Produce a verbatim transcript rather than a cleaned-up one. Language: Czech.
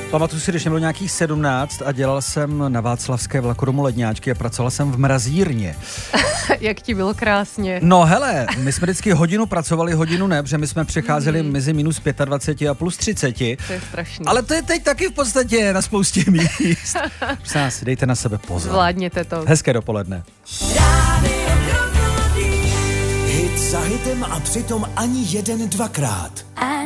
Pamatuju si, když mě bylo nějakých sedmnáct a dělal jsem na Václavské vlakodomu ledňáčky a pracoval jsem v mrazírně. Jak ti bylo krásně. No hele, my jsme vždycky hodinu pracovali, hodinu ne, protože my jsme přecházeli mm. mezi minus dvacet pět a plus třicet. To je strašný. Ale to je teď taky v podstatě na spoustě míst. Prosím vás, dejte na sebe pozor. Zvládněte to. Hezké dopoledne. Hit za hitem a přitom ani jeden dvakrát.